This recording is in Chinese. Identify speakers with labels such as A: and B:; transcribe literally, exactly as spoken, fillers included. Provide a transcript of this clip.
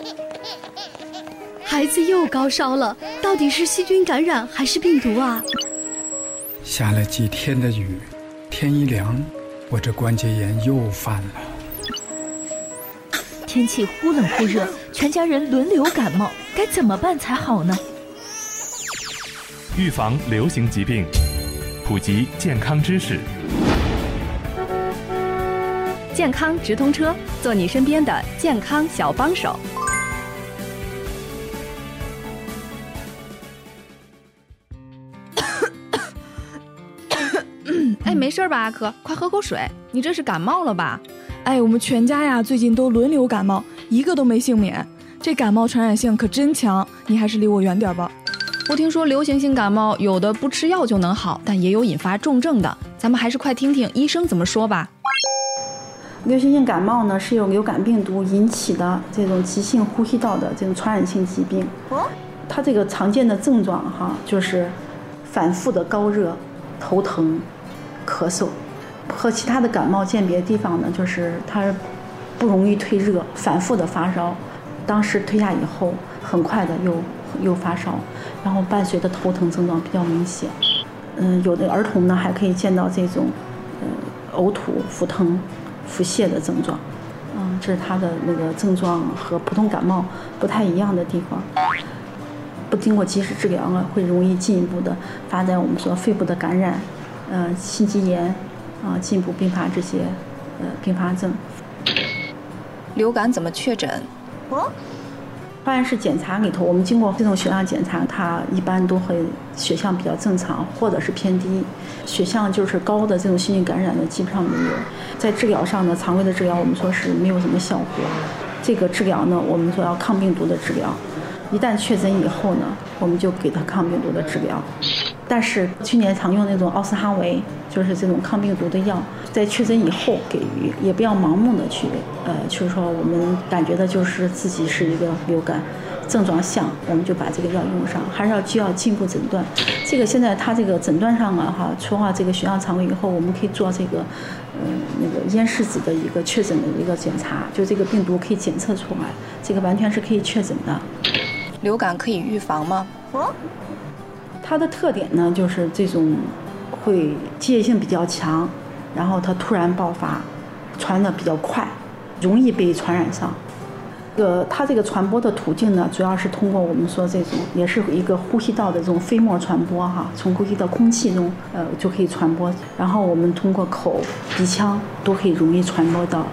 A: 孩子又高烧了，到底是细菌感染还是病毒啊？
B: 下了几天的雨，天一凉，我这关节炎又犯了。
C: 天气忽冷忽热，全家人轮流感冒，该怎么办才好呢？
D: 预防流行疾病，普及健康知识。
E: 健康直通车，做你身边的健康小帮手。
F: 哎，没事吧，阿珂？快喝口水，你这是感冒了吧？
G: 哎，我们全家呀最近都轮流感冒，一个都没幸免。这感冒传染性可真强，你还是离我远点吧。
F: 我听说流行性感冒有的不吃药就能好，但也有引发重症的，咱们还是快听听医生怎么说吧。
H: 流行性感冒呢是由流感病毒引起的这种急性呼吸道的这种传染性疾病。它这个常见的症状哈，就是反复的高热、头疼、咳嗽。和其他的感冒鉴别的地方呢，就是它不容易退热，反复的发烧，当时退下以后，很快的又又发烧，然后伴随的头疼症状比较明显。嗯，有的儿童呢还可以见到这种呃呕吐、腹疼、腹泻的症状。嗯，这是它的那个症状和普通感冒不太一样的地方。不经过及时治疗呢，会容易进一步的发展我们说肺部的感染，呃，心肌炎。啊，进一步并发这些呃并发症。
I: 流感怎么确诊？
H: 哦，化验室检查里头，我们经过这种血样检查，它一般都会血象比较正常，或者是偏低。血象就是高的这种细菌感染的基本上没有。在治疗上呢，常规的治疗我们说是没有什么效果。这个治疗呢，我们说要抗病毒的治疗。一旦确诊以后呢，我们就给他抗病毒的治疗。但是去年常用那种奥司哈韦，就是这种抗病毒的药，在确诊以后给予，也不要盲目的去，呃，就是说我们感觉的就是自己是一个流感症状像，我们就把这个药用上，还是要需要进一步诊断。这个现在它这个诊断上啊，哈，除了这个血样常规以后，我们可以做这个，呃，那个咽拭子的一个确诊的一个检查，就这个病毒可以检测出来，这个完全是可以确诊的。
I: 流感可以预防吗？
H: 哦。它的特点呢，就是这种会机械性比较强，然后它突然爆发，传得比较快，容易被传染上。这个它这个传播的途径呢，主要是通过我们说这种，也是一个呼吸道的这种飞沫传播哈，从呼吸道空气中呃就可以传播，然后我们通过口、鼻腔都可以容易传播到